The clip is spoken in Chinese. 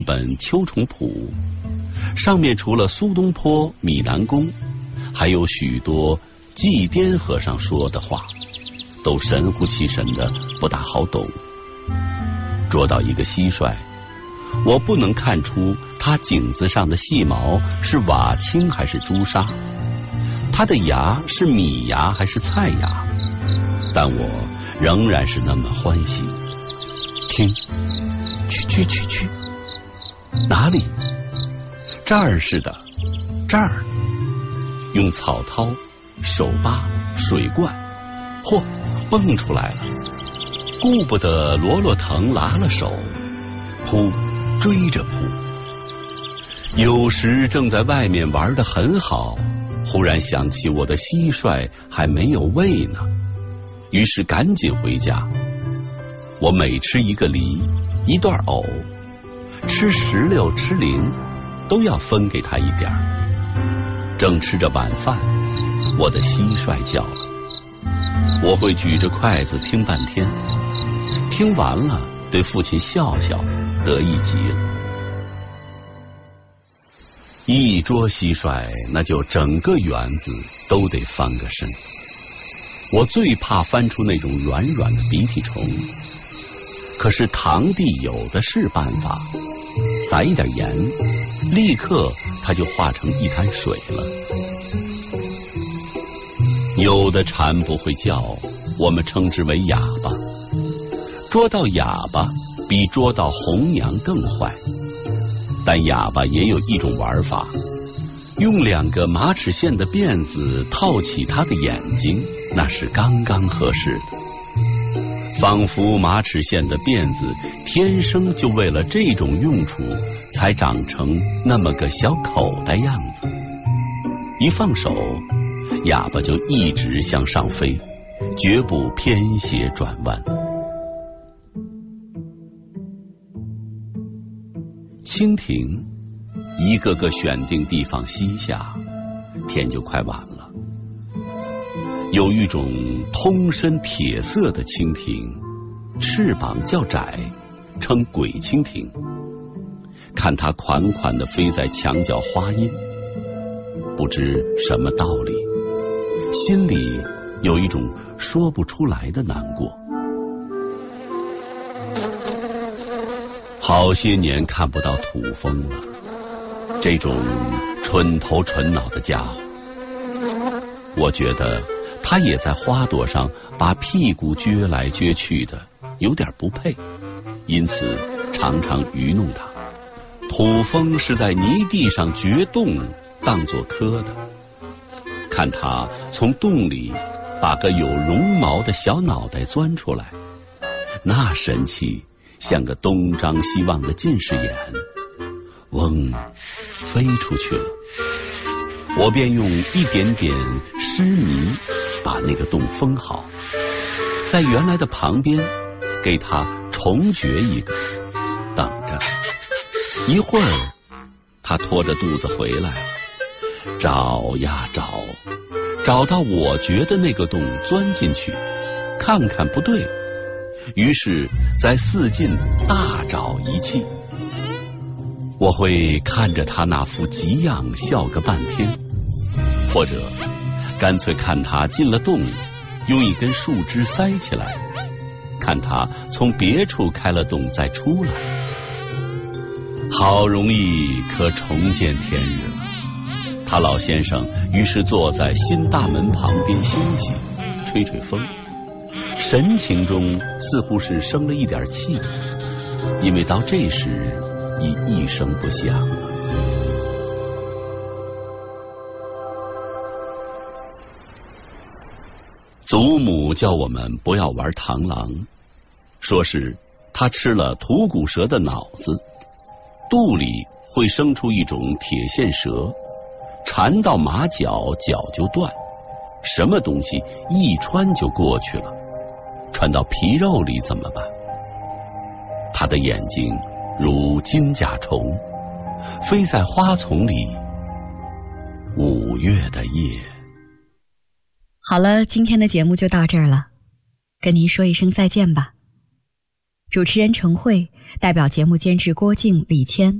本秋虫谱，上面除了苏东坡、米南公，还有许多祭奠和尚说的话，都神乎其神的，不大好懂。捉到一个蟋蟀，我不能看出它颈子上的细毛是瓦青还是朱砂，它的牙是米牙还是菜牙，但我仍然是那么欢喜。听，去，哪里？这儿似的，这儿。用草绦、手扒、水罐，嚯，蹦出来了。顾不得罗藤拉了手，扑，追着扑。有时正在外面玩得很好，忽然想起我的蟋蟀还没有喂呢，于是赶紧回家。我每吃一个梨，一段藕，吃石榴吃菱，都要分给他一点儿。正吃着晚饭，我的蟋蟀叫了，我会举着筷子听半天，听完了对父亲笑笑，得意极了。一捉蟋蟀，那就整个园子都得翻个身。我最怕翻出那种软软的鼻涕虫，可是堂弟有的是办法，撒一点盐，立刻它就化成一滩水了。有的蝉不会叫，我们称之为哑巴。捉到哑巴比捉到红娘更坏，但哑巴也有一种玩法，用2个马齿苋的辫子套起它的眼睛，那是刚刚合适的。仿佛马齿苋的辫子天生就为了这种用处才长成那么个小口袋样子，一放手，哑巴就一直向上飞，绝不偏斜转弯。蜻蜓一个个选定地方栖下，天就快晚了。有一种通身铁色的蜻蜓，翅膀较窄，称鬼蜻蜓。看它款款地飞在墙角花荫，不知什么道理，心里有一种说不出来的难过。好些年看不到土蜂了，这种蠢头蠢脑的家伙，我觉得他也在花朵上把屁股撅来撅去的，有点不配，因此常常愚弄他。土蜂是在泥地上掘洞当作磕的，看他从洞里把个有绒毛的小脑袋钻出来，那神气像个东张西望的近视眼，嗡，飞出去了。我便用一点点湿泥把那个洞封好，在原来的旁边给它重掘一个，等着。一会儿它拖着肚子回来了，找呀找到我掘的那个洞钻进去，看看不对，于是在四近大找一气。我会看着他那副急样笑个半天，或者干脆看他进了洞，用一根树枝塞起来，看他从别处开了洞再出来。好容易可重见天日了。他老先生于是坐在新大门旁边休息，吹吹风，神情中似乎是生了一点气，因为到这时已一声不响了。祖母叫我们不要玩螳螂，说是他吃了土骨蛇的脑子，肚里会生出一种铁线蛇，缠到马脚，脚就断，什么东西一穿就过去了，穿到皮肉里怎么办？他的眼睛如金甲虫，飞在花丛里。5月的夜。 好了，今天的节目就到这儿了，跟您说一声再见吧。 主持人程慧，代表节目监制郭静、李谦。